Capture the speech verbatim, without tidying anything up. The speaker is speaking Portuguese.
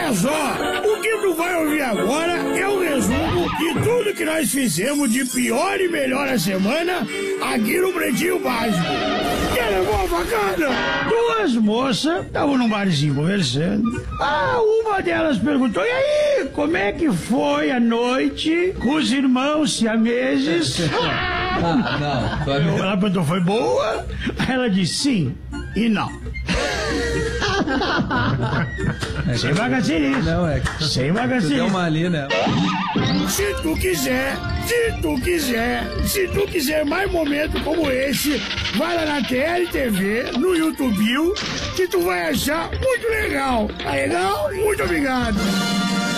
Olha só, o que tu vai ouvir agora é um resumo de tudo que nós fizemos de pior e melhor a semana aqui no Pretinho Básico. Que levou a facada? Duas moças estavam num barzinho conversando. Ah, uma delas perguntou, e aí, como é que foi a noite com os irmãos siameses? Ah, não. Ela perguntou, foi boa? Aí ela disse sim e não. É Sem vagaceirinho. Não, é. Sem Tu vagaceirinho. deu uma ali, né? Se tu quiser, se tu quiser, se tu quiser mais momentos como esse, vai lá na T L T V, no YouTube, que tu vai achar muito legal. Tá legal? Muito obrigado.